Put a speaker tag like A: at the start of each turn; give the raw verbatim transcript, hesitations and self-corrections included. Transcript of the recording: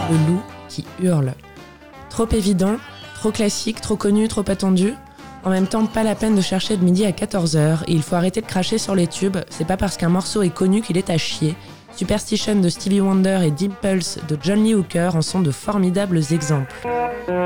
A: le loup qui hurle. Trop évident, trop classique, trop connu, trop attendu. En même temps, pas la peine de chercher de midi à quatorze heures, et il faut arrêter de cracher sur les tubes, c'est pas parce qu'un morceau est connu qu'il est à chier. Superstition de Stevie Wonder et Dimples de John Lee Hooker en sont de formidables exemples.